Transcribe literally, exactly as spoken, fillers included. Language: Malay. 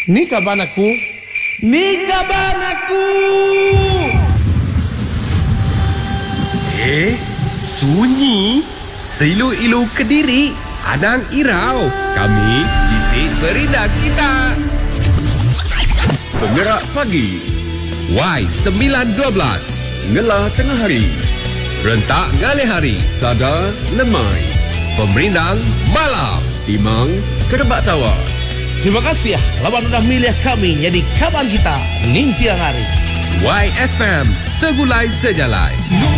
Ni kaban aku. Ni kaban aku. Eh, sunyi. Seilu-ilu Kediri, Anang Irau. Kami isi berindah kita. Penggerak pagi Y sembilan dua belas Ngelah tengah hari, rentak ngalih hari, Sada lemai, Pemerindang malam, Timang kerebak tawas. Terima kasih ya, lawan sudah milih kami jadi kaban kita Ning Tiang Hari. Y F M, segulai sejalai.